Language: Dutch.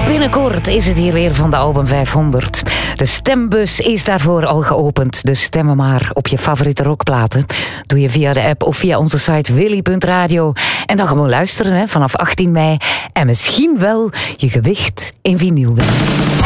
Binnenkort is het hier weer van de album 500. De stembus is daarvoor al geopend. Dus stemmen maar op je favoriete rockplaten. Doe je via de app of via onze site willy.radio. En dan gewoon luisteren vanaf 18 mei. En misschien wel je gewicht in vinyl winnen.